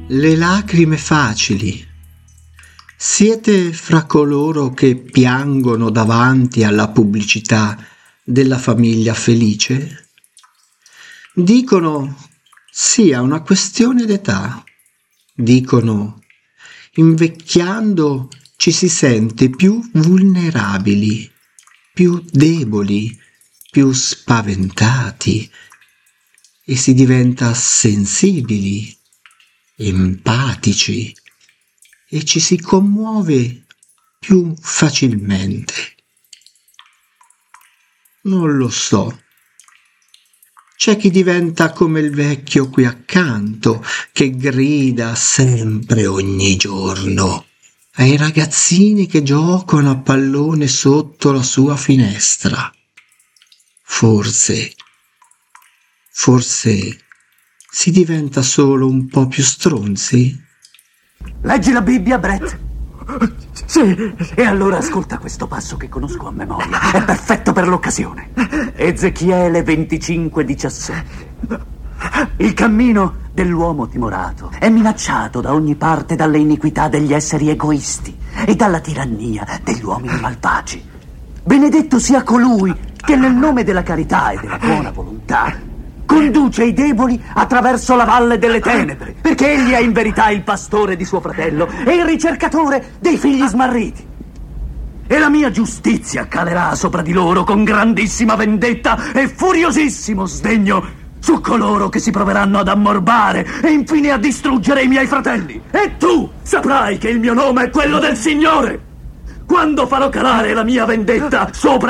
Le lacrime facili. Siete fra coloro che piangono davanti alla pubblicità della famiglia felice? Dicono sia una questione d'età. Dicono invecchiando ci si sente più vulnerabili, più deboli, più spaventati e si diventa sensibili, empatici e ci si commuove più facilmente. Non lo so. C'è chi diventa come il vecchio qui accanto, che grida sempre ogni giorno ai ragazzini che giocano a pallone sotto la sua finestra. Forse si diventa solo un po' più stronzi? Leggi la Bibbia, Brett? Sì. E allora ascolta questo passo che conosco a memoria. È perfetto per l'occasione. Ezechiele 25:17. Il cammino dell'uomo timorato è minacciato da ogni parte dalle iniquità degli esseri egoisti e dalla tirannia degli uomini malvagi. Benedetto sia colui che nel nome della carità e della buona volontà conduce i deboli attraverso la valle delle tenebre, perché egli è in verità il pastore di suo fratello e il ricercatore dei figli smarriti. E la mia giustizia calerà sopra di loro con grandissima vendetta e furiosissimo sdegno su coloro che si proveranno ad ammorbare e infine a distruggere i miei fratelli. E tu saprai che il mio nome è quello del Signore, quando farò calare la mia vendetta sopra